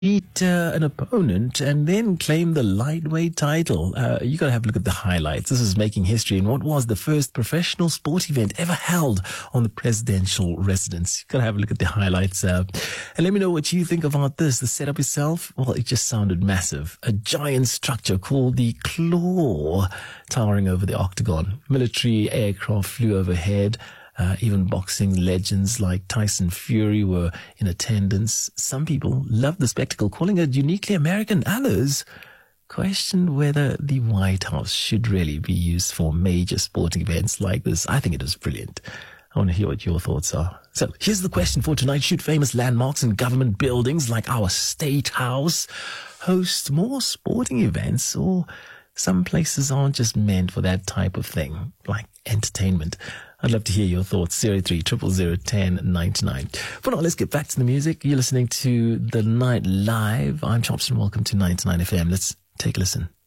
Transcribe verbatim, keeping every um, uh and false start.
beat uh, an opponent and then claim the lightweight title. Uh, you got to have a look at the highlights. This is making history in what was the first professional sport event ever held on the presidential residence. You got to have a look at the highlights. Uh, and let me know what you think about this. The setup itself, well, it just sounded massive. A giant structure called the Claw towering over the octagon. Military aircraft flew overhead. Uh, even boxing legends like Tyson Fury were in attendance. Some people loved the spectacle, calling it uniquely American. Others questioned whether the White House should really be used for major sporting events like this. I think it was brilliant. I want to hear what your thoughts are. So here's the question for tonight. Should famous landmarks and government buildings like our State House host more sporting events, or some places aren't just meant for that type of thing, like entertainment? I'd love to hear your thoughts. zero three zero zero zero ten ninety-nine. For now, let's get back to the music. You're listening to The Night Live. I'm Chopson. Welcome to ninety-nine F M. Let's take a listen.